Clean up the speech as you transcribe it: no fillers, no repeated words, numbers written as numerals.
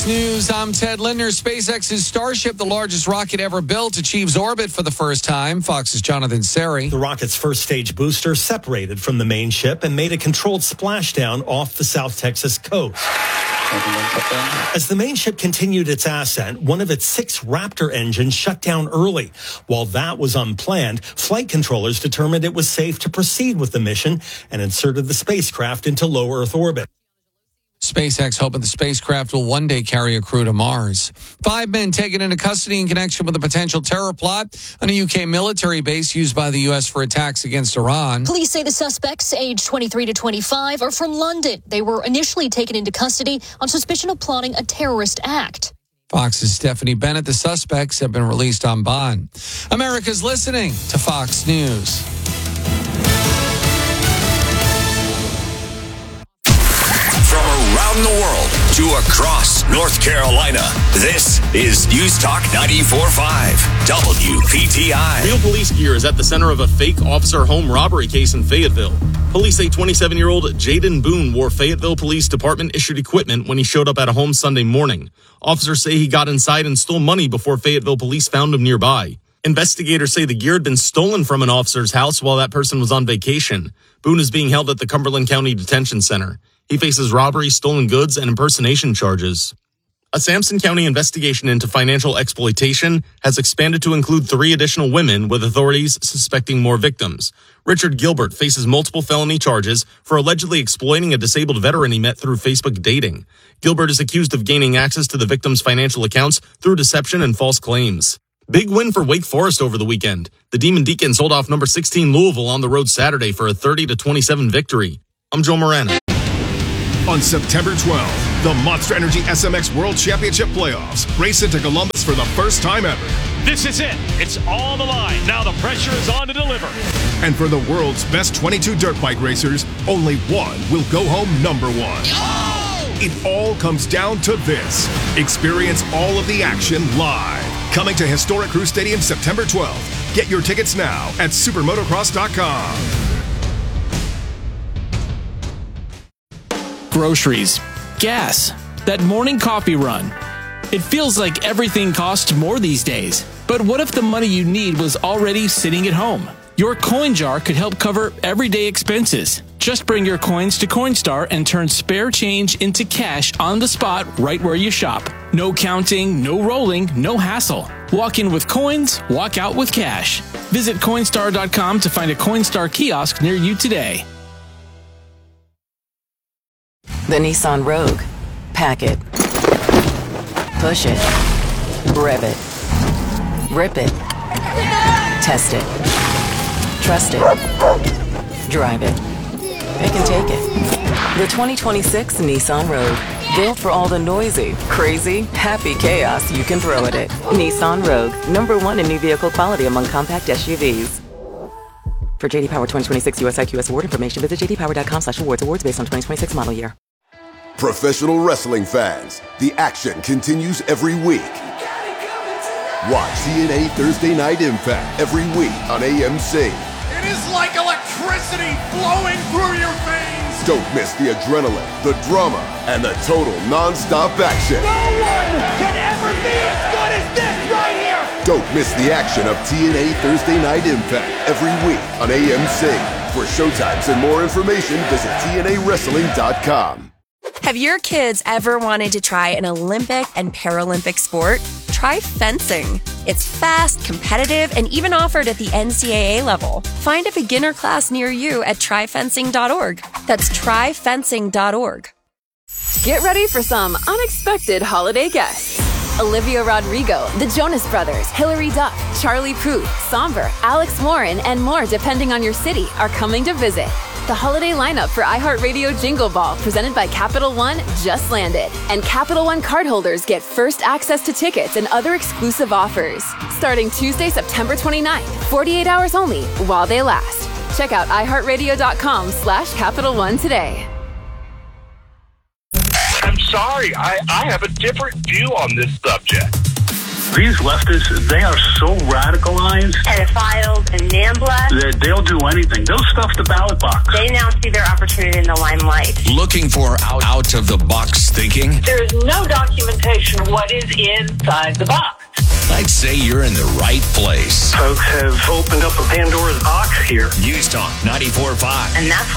News, I'm Ted Lindner. SpaceX's Starship, the largest rocket ever built, achieves orbit for the first time. Fox's Jonathan Seri. The rocket's first stage booster separated from the main ship and made a controlled splashdown off the South Texas coast. As the main ship continued its ascent, one of its 6 Raptor engines shut down early. While that was unplanned, flight controllers determined it was safe to proceed with the mission and inserted the spacecraft into low Earth orbit. SpaceX hoping the spacecraft will one day carry a crew to Mars. 5 men taken into custody in connection with a potential terror plot on a UK military base used by the U.S. for attacks against Iran. Police say the suspects, aged 23 to 25, are from London. They were initially taken into custody on suspicion of plotting a terrorist act. Fox's Stephanie Bennett. The suspects have been released on bond. America's listening to Fox News. Around the world to across North Carolina, this is News Talk 94.5 WPTI. Real police gear is at the center of a fake officer home robbery case in Fayetteville. Police say 27-year-old Jaden Boone wore Fayetteville Police Department issued equipment when he showed up at a home Sunday morning. Officers say he got inside and stole money before Fayetteville police found him nearby. Investigators say the gear had been stolen from an officer's house while that person was on vacation. Boone is being held at the Cumberland County Detention Center. He faces robbery, stolen goods, and impersonation charges. A Sampson County investigation into financial exploitation has expanded to include 3 additional women, with authorities suspecting more victims. Richard Gilbert faces multiple felony charges for allegedly exploiting a disabled veteran he met through Facebook dating. Gilbert is accused of gaining access to the victim's financial accounts through deception and false claims. Big win for Wake Forest over the weekend. The Demon Deacons hold off number 16 Louisville on the road Saturday for a 30-27 victory. I'm Joe Morano. On September 12th, the Monster Energy SMX World Championship Playoffs race into Columbus for the first time ever. This is it. It's on the line. Now the pressure is on to deliver. And for the world's best 22 dirt bike racers, only one will go home number 1. Oh! It all comes down to this. Experience all of the action live. Coming to historic Crew Stadium September 12th. Get your tickets now at supermotocross.com. Groceries, gas, that morning coffee run. It feels like everything costs more these days. But what if the money you need was already sitting at home? Your coin jar could help cover everyday expenses. Just bring your coins to Coinstar and turn spare change into cash on the spot right where you shop. No counting, no rolling, no hassle. Walk in with coins, walk out with cash. Visit Coinstar.com to find a Coinstar kiosk near you today. The Nissan Rogue. Pack it. Push it. Rev it. Rip it. Test it. Trust it. Drive it. It can take it. The 2026 Nissan Rogue. Built for all the noisy, crazy, happy chaos you can throw at it. Nissan Rogue. #1 in new vehicle quality among compact SUVs. For JD Power 2026 US IQS award information, visit jdpower.com/awards. Awards based on 2026 model year. Professional wrestling fans, the action continues every week. Watch TNA Thursday Night Impact every week on AMC. It is like electricity flowing through your veins. Don't miss the adrenaline, the drama, and the total non-stop action. No one can ever be as good as this right here. Don't miss the action of TNA Thursday Night Impact every week on AMC. For showtimes and more information, visit TNAWrestling.com. Have your kids ever wanted to try an Olympic and Paralympic sport? Try fencing. It's fast, competitive, and even offered at the NCAA level. Find a beginner class near you at tryfencing.org. That's tryfencing.org. Get ready for some unexpected holiday guests. Olivia Rodrigo, the Jonas Brothers, Hilary Duff, Charlie Puth, Somber, Alex Warren, and more depending on your city are coming to visit. The holiday lineup for iHeartRadio Jingle Ball, presented by Capital One, just landed. And Capital One cardholders get first access to tickets and other exclusive offers. Starting Tuesday, September 29th, 48 hours only, while they last. Check out iHeartRadio.com/Capital One today. I'm sorry, I have a different view on this subject. These leftists, they are so radicalized. Pedophiles and NAMBLA. That they'll do anything. They'll stuff the ballot box. They now see their opportunity in the limelight. Looking for out-of-the-box thinking? There is no documentation what is inside the box. I'd say you're in the right place. Folks have opened up a Pandora's box here. News Talk 94.5. And that's